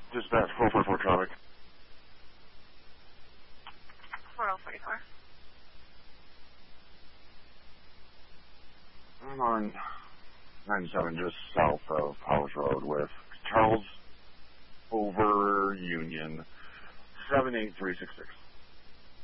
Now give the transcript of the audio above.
Dispatch 444 traffic. 4044. I'm on 97 just south of Powers Road with Charles over Union 78366.